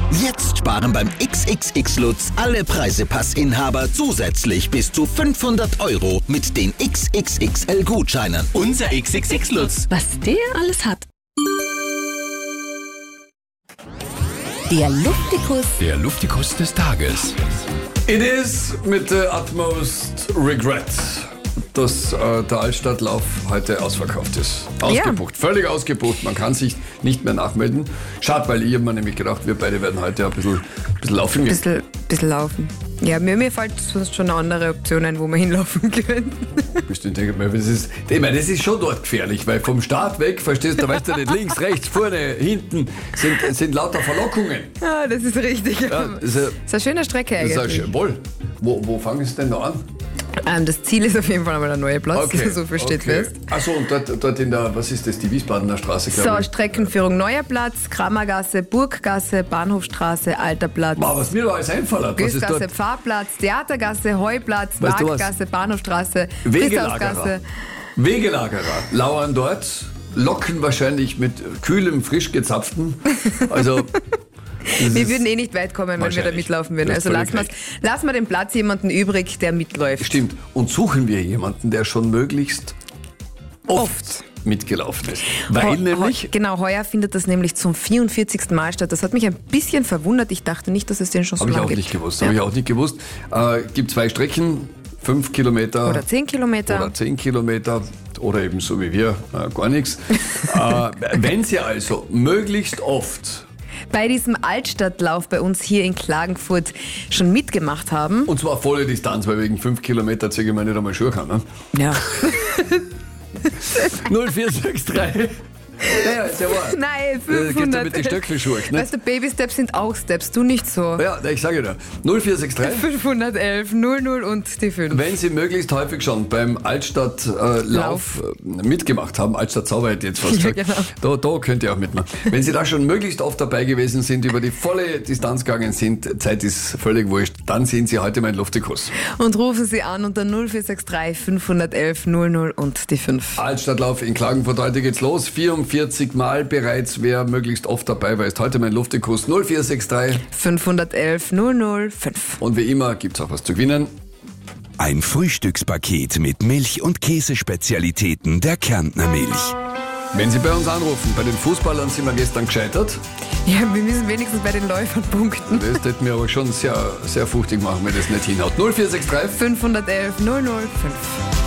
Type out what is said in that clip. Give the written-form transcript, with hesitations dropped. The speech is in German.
Jetzt sparen beim XXX Lutz alle Preisepassinhaber zusätzlich bis zu 500 € mit den XXXL-Gutscheinen. Unser XXX Lutz. Was der alles hat. Der Luftikus. Der Luftikus des Tages. It is mit the utmost regret, dass der Altstadtlauf heute ausverkauft ist. Ausgebucht, völlig ausgebucht. Man kann sich nicht mehr nachmelden. Schade, weil ich habe mir nämlich gedacht, wir beide werden heute ein bisschen laufen gehen. Bisschen laufen. Ja, mir fällt sonst schon andere Optionen, wo wir hinlaufen können. Ich denke mal, das ist schon dort gefährlich, weil vom Start weg, verstehst du, da weißt du nicht, links, rechts, vorne, hinten sind lauter Verlockungen. Ja, das ist richtig. Ja, das ist eine schöne Strecke eigentlich. Wohl. Wo fangen Sie denn noch an? Das Ziel ist auf jeden Fall einmal der neue Platz, Okay, so viel steht fest. Achso, und dort in der, was ist das, die Wiesbadener Straße, glaube ich. So, Streckenführung Neuer Platz, Kramergasse, Burggasse, Bahnhofstraße, Alter Platz. Was mir da alles einfällt. Gößgasse, Pfarrplatz, Theatergasse, Heuplatz, Marktgasse, Bahnhofstraße, Christausgasse. Wegelagerer lauern dort, locken wahrscheinlich mit kühlem, frisch gezapften. Also... Wir würden nicht weit kommen, wenn wir da mitlaufen würden. Also lassen wir den Platz jemanden übrig, der mitläuft. Stimmt. Und suchen wir jemanden, der schon möglichst oft mitgelaufen ist. Weil nämlich... Genau, heuer findet das nämlich zum 44. Mal statt. Das hat mich ein bisschen verwundert. Ich dachte nicht, dass es den schon so lange gibt. Habe ich auch nicht gewusst. Gibt 2 Strecken, 5 Kilometer. Oder 10 Kilometer. Oder eben so wie wir, gar nichts. Wenn Sie also möglichst oft... bei diesem Altstadtlauf bei uns hier in Klagenfurt schon mitgemacht haben. Und zwar volle Distanz, weil wegen 5 Kilometer zeige ich mir nicht einmal Schuhe kann. Ne? Ja. 0463. Ja, ist ja wahr. Nein, 500. Geht ja mit den Stöckelschuhen. Ne? Weißt du, Baby-Steps sind auch Steps, du nicht so. Ja, ich sage ja. 0463. 511 00 und die 5. Wenn Sie möglichst häufig schon beim Altstadtlauf mitgemacht haben, Altstadt-Zauber hätte ich jetzt fast gesagt, Ja, genau. da könnt ihr auch mitmachen. Wenn Sie da schon möglichst oft dabei gewesen sind, über die volle Distanz gegangen sind, Zeit ist völlig wurscht, dann sind Sie heute mein Luftikus. Und rufen Sie an unter 0463 511 00 und die 5. Altstadtlauf in Klagenfurt, heute geht's los. 44 Mal bereits, wer möglichst oft dabei war, ist heute mein Luftikus. 0463 511 00 5. Und wie immer gibt's auch was zu gewinnen. Ein Frühstückspaket mit Milch- und Käsespezialitäten der Kärntner Milch. Wenn Sie bei uns anrufen, bei den Fußballern sind wir gestern gescheitert. Ja, wir müssen wenigstens bei den Läufern punkten. Das hätte mir aber schon sehr, sehr fruchtig machen, wenn das nicht hinhaut. 0463 511 00 5.